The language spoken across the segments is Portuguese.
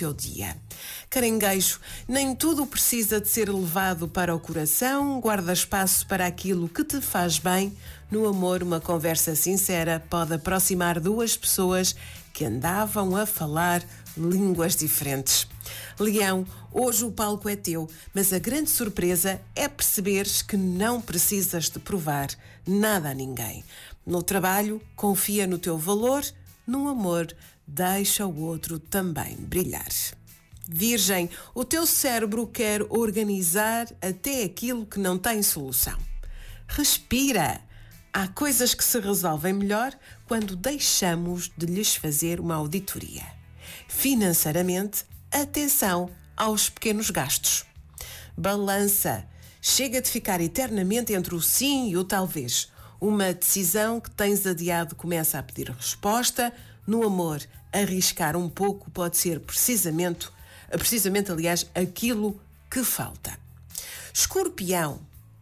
teu dia. Caranguejo, nem tudo precisa de ser levado para o coração, guarda espaço para aquilo que te faz bem. No amor, uma conversa sincera pode aproximar duas pessoas que andavam a falar línguas diferentes. Leão, hoje o palco é teu, mas a grande surpresa é perceberes que não precisas de provar nada a ninguém. No trabalho, confia no teu valor, no amor, deixa o outro também brilhar. Virgem, o teu cérebro quer organizar até aquilo que não tem solução. Respira! Há coisas que se resolvem melhor quando deixamos de lhes fazer uma auditoria. Financeiramente, atenção aos pequenos gastos. Balança. Chega de ficar eternamente entre o sim e o talvez. Uma decisão que tens adiado começa a pedir resposta. No amor, arriscar um pouco pode ser precisamente, aliás, aquilo que falta. Escorpião,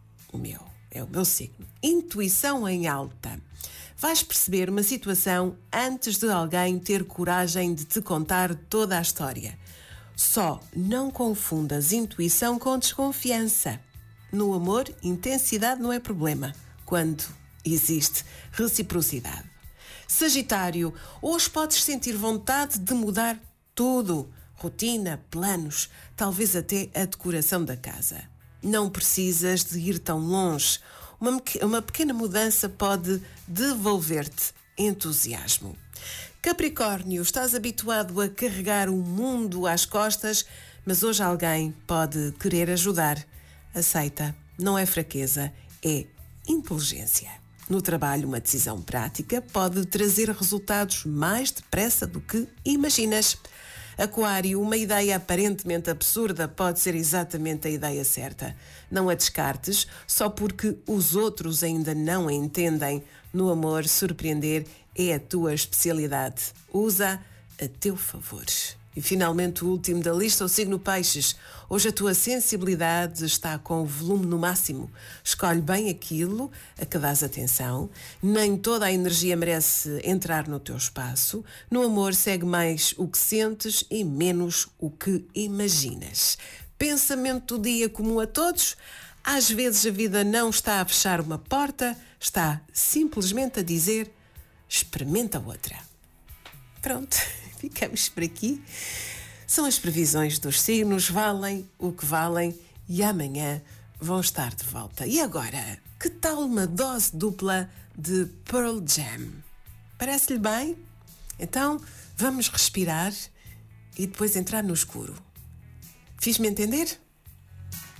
é o meu signo. Intuição em alta. Vais perceber uma situação antes de alguém ter coragem de te contar toda a história. Só não confundas intuição com desconfiança. No amor, intensidade não é problema, quando existe reciprocidade. Sagitário, hoje podes sentir vontade de mudar tudo. Rotina, planos, talvez até a decoração da casa. Não precisas de ir tão longe. Uma pequena mudança pode devolver-te entusiasmo. Capricórnio, estás habituado a carregar o mundo às costas, mas hoje alguém pode querer ajudar. Aceita, não é fraqueza, é inteligência. No trabalho, uma decisão prática pode trazer resultados mais depressa do que imaginas. Aquário, uma ideia aparentemente absurda pode ser exatamente a ideia certa. Não a descartes só porque os outros ainda não a entendem. No amor, surpreender é a tua especialidade. Usa a teu favor. E finalmente o último da lista, o signo Peixes. Hoje a tua sensibilidade está com o volume no máximo. Escolhe bem aquilo a que dás atenção. Nem toda a energia merece entrar no teu espaço. No amor segue mais o que sentes e menos o que imaginas. Pensamento do dia comum a todos. Às vezes a vida não está a fechar uma porta, está simplesmente a dizer: experimenta outra. Pronto, ficamos por aqui. São as previsões dos signos, valem o que valem e amanhã vão estar de volta. E agora, que tal uma dose dupla de Pearl Jam? Parece-lhe bem? Então, vamos respirar e depois entrar no escuro. Fiz-me entender?